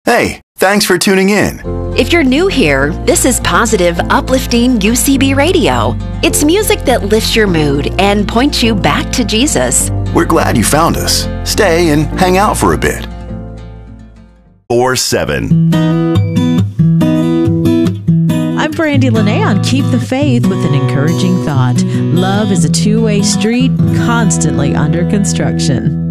Hey, thanks for tuning in. If you're new here, this is positive, uplifting UCB Radio. It's music that lifts your mood and points you back to Jesus. We're glad you found us. Stay and hang out for a bit. 4-7. I'm Brandy Lene on Keep the Faith with an encouraging thought. Love is a two-way street, constantly under construction.